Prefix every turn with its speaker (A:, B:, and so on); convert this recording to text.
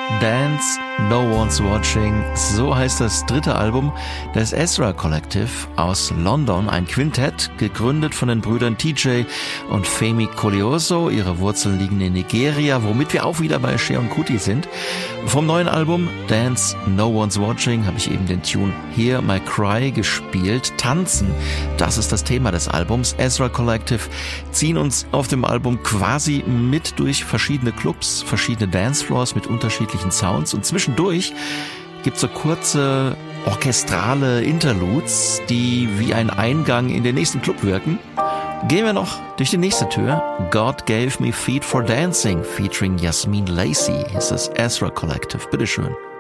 A: Dance, No One's Watching, so heißt das dritte Album des Ezra Collective aus London, ein Quintett, gegründet von den Brüdern TJ und Femi Koleoso. Ihre Wurzeln liegen in Nigeria, womit wir auch wieder bei Seun Kuti sind. Vom neuen Album Dance, No One's Watching habe ich eben den Tune Hear My Cry gespielt. Tanzen, das ist das Thema des Albums. Ezra Collective ziehen uns auf dem Album quasi mit durch verschiedene Clubs, verschiedene Dancefloors mit unterschiedlichen Sounds, und zwischendurch gibt's so kurze orchestrale Interludes, die wie ein Eingang in den nächsten Club wirken. Gehen wir noch durch die nächste Tür. God Gave Me Feet for Dancing featuring Yasmin Lacey. Hier ist das Ezra Collective. Bitteschön.